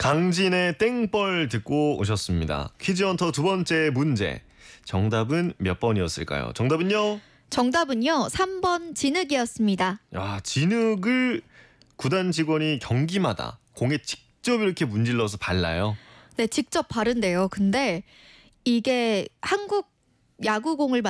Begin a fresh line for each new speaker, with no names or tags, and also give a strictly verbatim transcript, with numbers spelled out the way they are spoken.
강진의 땡벌 듣고 오셨습니다. 퀴즈헌터 두 번째 문제. 정답은 몇 번이었을까요? 정답은요?
정답은요. 삼 번 진흙이었습니다.
야, 진흙을 구단 직원이 경기마다 공에 직접 이렇게 문질러서 발라요.
네, 직접 바른대요. 근데 이게 한국 야구공을